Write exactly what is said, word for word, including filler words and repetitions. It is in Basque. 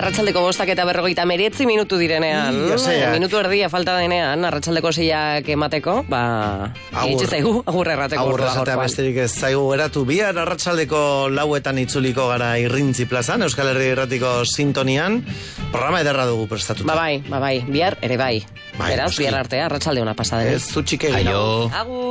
Arratsaldeko bostak eta berrogeita meretzi minutu direnean. I, minutu erdia falta denean, arratsaldeko seiak emateko, ba, iritsi zaigu, agur errateko. Agur erratea besterik ez zaigu geratu. Bihar arratsaldeko lauetan itzuliko gara Irrintzi plazan, Euskal Herri Irratiko sintonian. Programa ederra dugu prestatuta. Ba bai, ba bai, bihar ere bai. Bai, Beraz, bihar artea, arratsalde ona pasa denez. Ez zutxik egin. Aio. Agur.